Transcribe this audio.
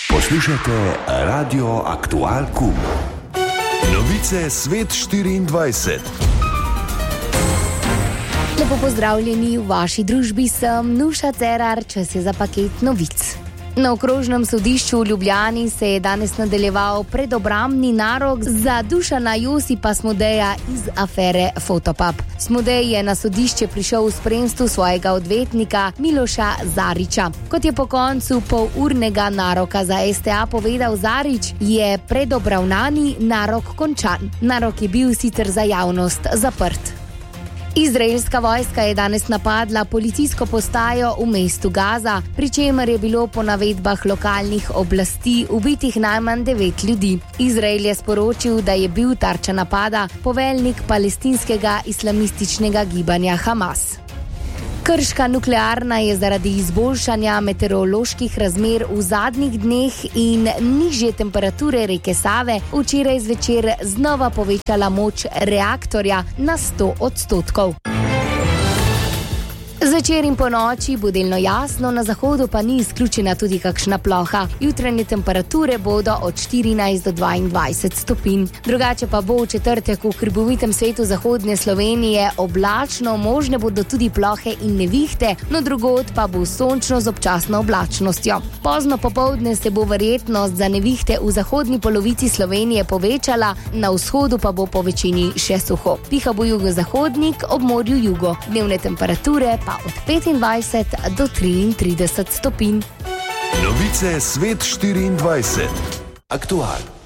Poslušate Radio Aktual Kum. Novice Svet 24. Lepo pozdravljeni v vaši družbi, sem Nuša Cerar, čas je za paket novic. Na okrožnem sodišču v Ljubljani se je danes nadaljeval predobrambni narok za Dušana Josipa Smodeja iz afere Fotopub. Smodej je na sodišče prišel v spremstvu svojega odvetnika Miloša Zariča. Kot je po koncu polurnega naroka za STA povedal Zarič, je predobravnani narok končan. Narok je bil sicer za javnost zaprt. Izraelska vojska je danes napadla policijsko postajo v mestu Gaza, pri čemer je bilo po navedbah lokalnih oblasti ubitih najmanj 9 ljudi. Izrael je sporočil, da je bil tarča napada poveljnik palestinskega islamističnega gibanja Hamas. Krška nuklearna je zaradi izboljšanja meteoroloških razmer v zadnjih dneh in nižje temperature reke Save včeraj zvečer znova povečala moč reaktorja na 100%. Zvečer in po noči bo delno jasno, na zahodu pa ni izključena tudi kakšna ploha. Jutranje temperature bodo od 14 do 22 stopinj. Drugače pa bo v četrtek v hribovitem svetu zahodne Slovenije oblačno, možne bodo tudi plohe in nevihte, no drugod pa bo sončno z občasno oblačnostjo. Pozno popoldne se bo verjetnost za nevihte v zahodni polovici Slovenije povečala, na vzhodu pa bo po večini še suho. Piha bo jugozahodnik, ob morju jugo. Dnevne temperature pa od 25 do 33 stopinj. Novice Svet 24. Aktual.